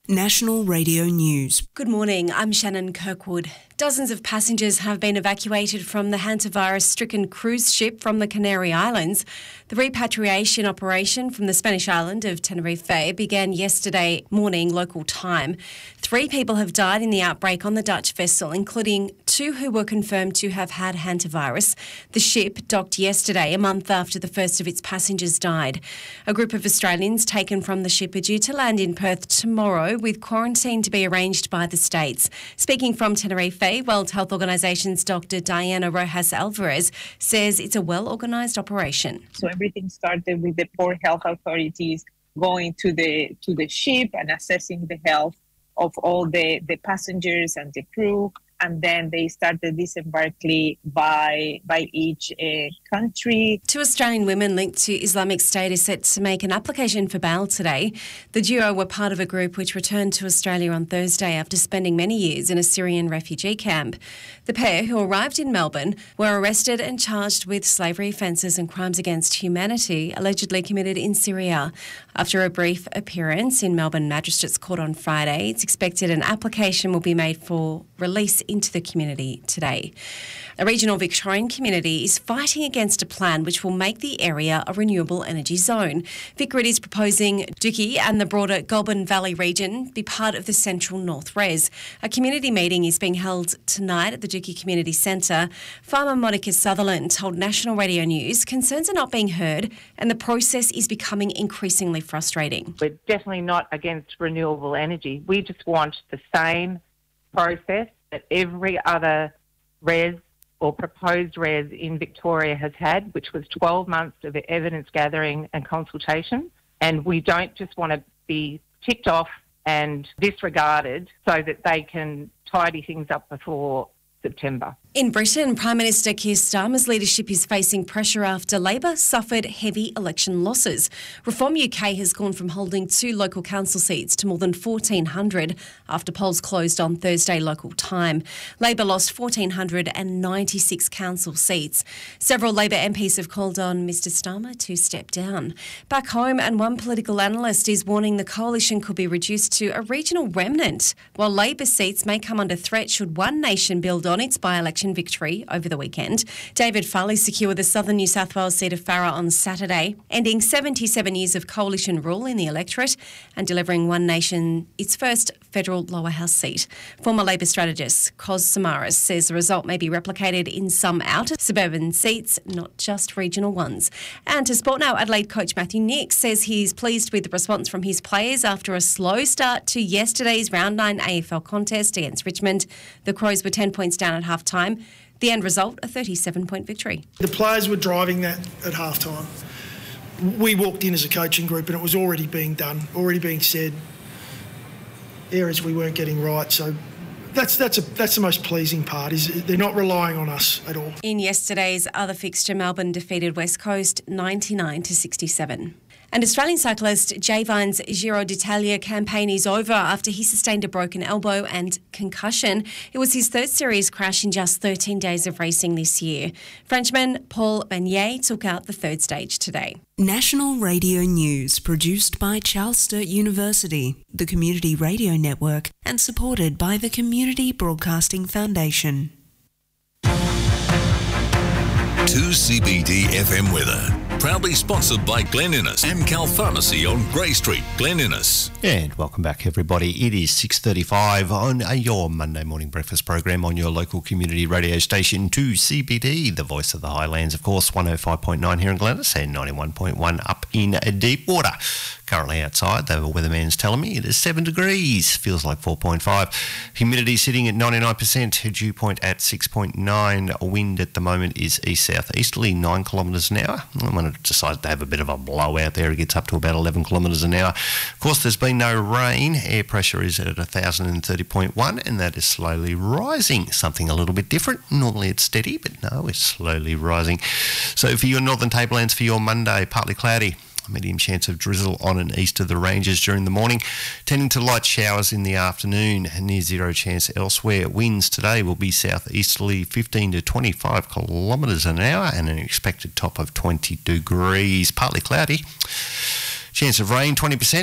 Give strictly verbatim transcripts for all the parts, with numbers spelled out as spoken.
National Radio News. Good morning, I'm Shannon Kirkwood. Dozens of passengers have been evacuated from the hantavirus-stricken cruise ship from the Canary Islands. The repatriation operation from the Spanish island of Tenerife began yesterday morning local time. Three people have died in the outbreak on the Dutch vessel, including two who were confirmed to have had hantavirus. The ship docked yesterday, a month after the first of its passengers died. A group of Australians taken from the ship are due to land in Perth tomorrow, with quarantine to be arranged by the states. Speaking from Tenerife, World Health Organization's Doctor Diana Rojas Alvarez says it's a well-organised operation. So everything started with the port health authorities going to the to the ship and assessing the health of all the, the passengers and the crew. And then they started disembarking by by each uh, country. Two Australian women linked to Islamic State are set to make an application for bail today. The duo were part of a group which returned to Australia on Thursday after spending many years in a Syrian refugee camp. The pair, who arrived in Melbourne, were arrested and charged with slavery offences and crimes against humanity allegedly committed in Syria. After a brief appearance in Melbourne Magistrates Court on Friday, it's expected an application will be made for release into the community today. A regional Victorian community is fighting against a plan which will make the area a renewable energy zone. Vicgrid is proposing Dookie and the broader Goulburn Valley region be part of the Central North Res. A community meeting is being held tonight at the Dookie Community Centre. Farmer Monica Sutherland told National Radio News concerns are not being heard and the process is becoming increasingly frustrating. We're definitely not against renewable energy. We just want the same process that every other res or proposed res in Victoria has had, which was twelve months of evidence gathering and consultation. And we don't just want to be ticked off and disregarded so that they can tidy things up before September. In Britain, Prime Minister Keir Starmer's leadership is facing pressure after Labor suffered heavy election losses. Reform U K has gone from holding two local council seats to more than fourteen hundred after polls closed on Thursday local time. Labor lost one thousand four hundred ninety-six council seats. Several Labor M Ps have called on Mr Starmer to step down. Back home, and one political analyst is warning the coalition could be reduced to a regional remnant, while Labor seats may come under threat should One Nation build on its by-election victory over the weekend. David Farley secured the southern New South Wales seat of Farrer on Saturday, ending seventy-seven years of coalition rule in the electorate and delivering One Nation its first federal lower house seat. Former Labor strategist Kos Samaras says the result may be replicated in some outer suburban seats, not just regional ones. And to sport now, Adelaide coach Matthew Nicks says he's pleased with the response from his players after a slow start to yesterday's round nine A F L contest against Richmond. The Crows were ten points down at half-time. The end result, a thirty-seven point victory. The players were driving that at half-time. We walked in as a coaching group and it was already being done, already being said, areas we weren't getting right. So that's that's a, that's the most pleasing part, is they're not relying on us at all. In yesterday's other fixture, Melbourne defeated West Coast ninety-nine to sixty-seven. And Australian cyclist Jay Vine's Giro d'Italia campaign is over after he sustained a broken elbow and concussion. It was his third serious crash in just thirteen days of racing this year. Frenchman Paul Bagnaia took out the third stage today. National Radio News, produced by Charles Sturt University, the Community Radio Network, and supported by the Community Broadcasting Foundation. two C B D F M weather. Proudly sponsored by Glen Innes and Cal Pharmacy on Grey Street, Glen Innes. And welcome back, everybody. It is six thirty-five on your Monday morning breakfast program on your local community radio station, two C B D, the voice of the Highlands, of course, one oh five point nine here in Glen Innes and ninety-one point one up in Deepwater. Currently outside, the weatherman's telling me it is seven degrees, feels like four point five. Humidity sitting at ninety-nine percent, dew point at six point nine. Wind at the moment is east-southeasterly, nine kilometres an hour. When it decides to have a bit of a blowout there, it gets up to about eleven kilometres an hour. Of course, there's been no rain. Air pressure is at one thousand thirty point one, and that is slowly rising. Something a little bit different. Normally it's steady, but no, it's slowly rising. So for your northern tablelands for your Monday, partly cloudy. Medium chance of drizzle on and east of the ranges during the morning, tending to light showers in the afternoon, near zero chance elsewhere. Winds today will be southeasterly fifteen to twenty-five kilometres an hour and an expected top of twenty degrees. Partly cloudy. Chance of rain twenty percent.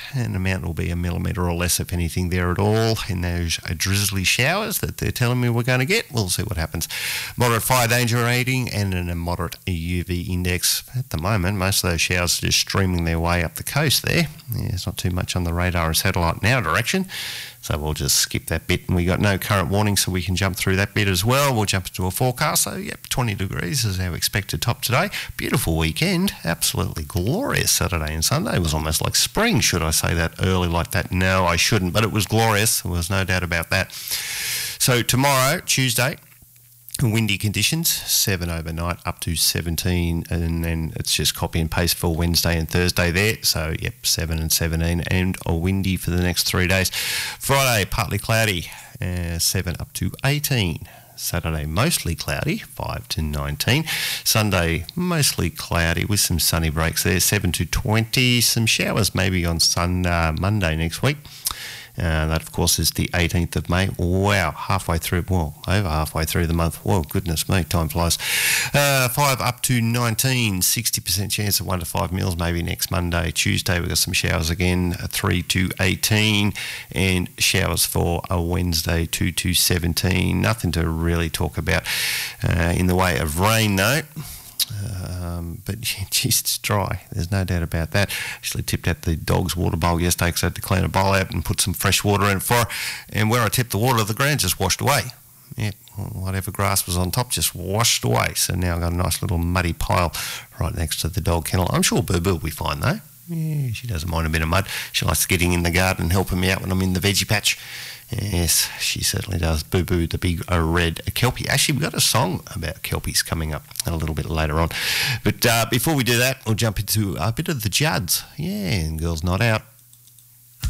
and the amount will be a millimetre or less, if anything, there at all in those drizzly showers that they're telling me we're going to get. We'll see what happens. Moderate fire danger rating and a moderate U V index. At the moment, most of those showers are just streaming their way up the coast there. Yeah, there's not too much on the radar and satellite in our direction. So we'll just skip that bit, and we got no current warning, so we can jump through that bit as well. We'll jump into a forecast. So, yep, twenty degrees is our expected top today. Beautiful weekend. Absolutely glorious Saturday and Sunday. It was almost like spring, should I say that early like that? No, I shouldn't, but it was glorious. There was no doubt about that. So tomorrow, Tuesday, windy conditions, seven overnight up to seventeen, and then it's just copy and paste for Wednesday and Thursday there. So, yep, seven and seventeen, and a windy for the next three days. Friday, partly cloudy, uh, seven up to eighteen. Saturday, mostly cloudy, five to nineteen. Sunday, mostly cloudy with some sunny breaks there, seven to twenty. Some showers maybe on sun, uh, Monday next week. Uh, that, of course, is the eighteenth of May. Wow, halfway through, well, over halfway through the month. Whoa, goodness me, time flies. Uh, five up to nineteen, sixty percent chance of one to five mils maybe next Monday. Tuesday, we've got some showers again, three to eighteen, and showers for a Wednesday, two to seventeen. Nothing to really talk about uh, in the way of rain, though. Um, but geez, it's dry. There's no doubt about that. Actually tipped out the dog's water bowl yesterday because I had to clean a bowl out and put some fresh water in it for her. And where I tipped the water, the ground just washed away. Yeah, whatever grass was on top just washed away. So now I've got a nice little muddy pile right next to the dog kennel. I'm sure Boo Boo will be fine though. Yeah, she doesn't mind a bit of mud. She likes getting in the garden and helping me out when I'm in the veggie patch. Yes, she certainly does. Boo Boo, the big uh, red kelpie. Actually, we've got a song about kelpies coming up a little bit later on. But uh, before we do that, we'll jump into a bit of the Judds. Yeah, and Girls Not Out.